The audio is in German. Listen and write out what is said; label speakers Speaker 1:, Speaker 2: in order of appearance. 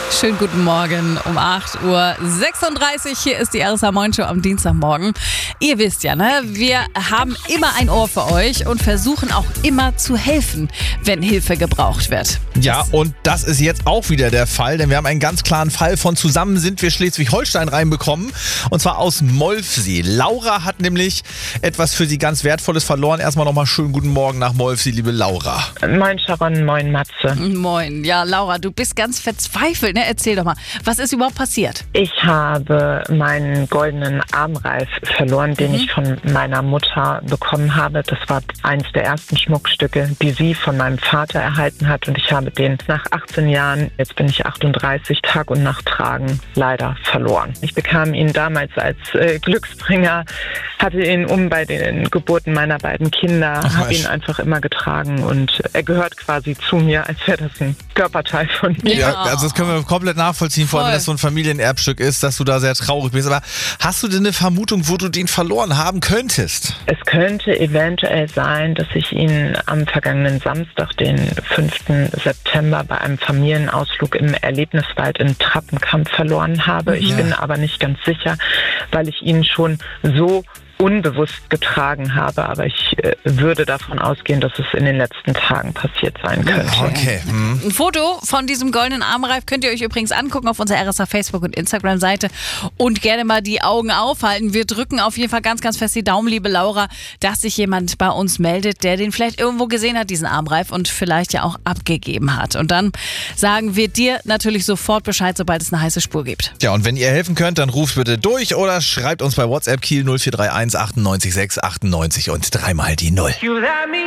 Speaker 1: Schönen guten Morgen um 8:36 Uhr. Hier ist die RSA Morning Show am Dienstagmorgen. Ihr wisst ja, ne? Wir haben immer ein Ohr für euch und versuchen auch immer zu helfen, wenn Hilfe gebraucht wird.
Speaker 2: Ja, und das ist jetzt auch wieder der Fall, denn wir haben einen ganz klaren Fall von Zusammen sind wir Schleswig-Holstein reinbekommen. Und zwar aus Molfsee. Laura hat nämlich etwas für sie ganz Wertvolles verloren. Erstmal nochmal schönen guten Morgen nach Molfsee, liebe Laura.
Speaker 3: Moin Sharon, moin Matze.
Speaker 1: Moin. Ja, Laura, du bist ganz verzweifelt, ne? Erzähl doch mal, was ist überhaupt passiert?
Speaker 3: Ich habe meinen goldenen Armreif verloren, den ich von meiner Mutter bekommen habe. Das war eins der ersten Schmuckstücke, die sie von meinem Vater erhalten hat. Und ich habe den nach 18 Jahren, jetzt bin ich 38, Tag und Nacht tragen, leider verloren. Ich bekam ihn damals als Glücksbringer, hatte ihn bei den Geburten meiner beiden Kinder, habe ihn einfach immer getragen und er gehört quasi zu mir, als wäre das ein Körperteil von mir.
Speaker 2: Ja, also das können wir komplett nachvollziehen, vor allem wenn das so ein Familienerbstück ist, dass du da sehr traurig bist. Aber hast du denn eine Vermutung, wo du den verloren haben könntest?
Speaker 3: Es könnte eventuell sein, dass ich ihn am vergangenen Samstag, den 5. September, bei einem Familienausflug im Erlebniswald in Trappenkamp verloren habe. Ich bin aber nicht ganz sicher, weil ich ihn schon so unbewusst getragen habe, aber ich würde davon ausgehen, dass es in den letzten Tagen passiert sein könnte.
Speaker 2: Okay.
Speaker 1: Ein Foto von diesem goldenen Armreif könnt ihr euch übrigens angucken auf unserer RSA Facebook- und Instagram-Seite und gerne mal die Augen aufhalten. Wir drücken auf jeden Fall ganz, ganz fest die Daumen, liebe Laura, dass sich jemand bei uns meldet, der den vielleicht irgendwo gesehen hat, diesen Armreif, und vielleicht ja auch abgegeben hat. Und dann sagen wir dir natürlich sofort Bescheid, sobald es eine heiße Spur gibt.
Speaker 2: Ja, und wenn ihr helfen könnt, dann ruft bitte durch oder schreibt uns bei WhatsApp Kiel 0431 98 6 98 und dreimal die 0.